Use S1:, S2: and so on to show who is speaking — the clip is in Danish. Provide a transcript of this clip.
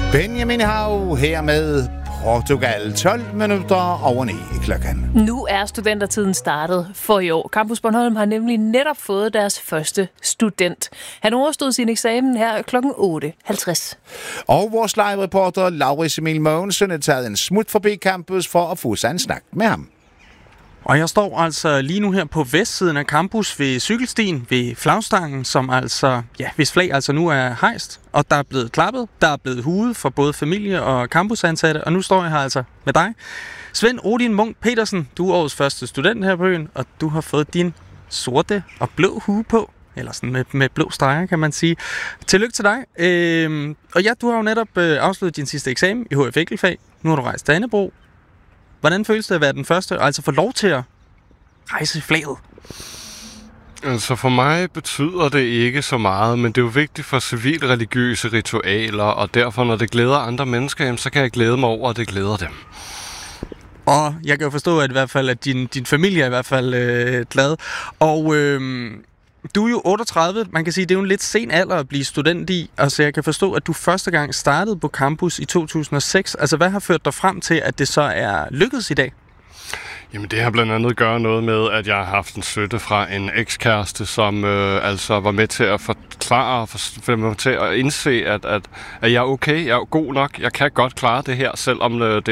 S1: Benjamin Hav her med Portugal. 12 minutter over 9 klokken.
S2: Nu er studentertiden startet for i år. Campus Bornholm har nemlig netop fået deres første student. Han overstod sin eksamen her kl. 8.50.
S1: Og vores live-reporter Laurits Emil Mogensen er taget en smut forbi campus for at få sig en snak med ham.
S3: Og jeg står altså lige nu her på vestsiden af campus ved cykelstien, ved flagstangen, som altså, hvis flag altså nu er hejst, og der er blevet klappet, der er blevet huget for både familie og campusansatte, og nu står jeg her altså med dig. Svend Odin Munk Petersen, du er årets første student her på øen, og du har fået din sorte og blå hue på, eller sådan med blå streger, kan man sige. Tillykke til dig. Og ja, du har jo netop afsluttet din sidste eksamen i HF Enkeltfag. Nu har du rejst til Dannebro. Hvordan føles det at være den første, og altså få lov til at rejse flaget?
S4: Altså for mig betyder det ikke så meget, men det er jo vigtigt for civilreligiøse ritualer, og derfor når det glæder andre mennesker, så kan jeg glæde mig over, at det glæder dem.
S3: Og jeg kan jo forstå, at i hvert fald at din familie er i hvert fald glad. Og du er jo 38, man kan sige, det er jo en lidt sen alder at blive student i. Altså jeg kan forstå, at du første gang startede på campus i 2006. Altså hvad har ført dig frem til, at det så er lykkedes i dag?
S4: Jamen det har blandt andet gøre noget med, at jeg har haft en støtte fra en ekskæreste, som altså var med til at forklare og få mig til at indse, at jeg er okay, jeg er god nok, jeg kan godt klare det her, selvom det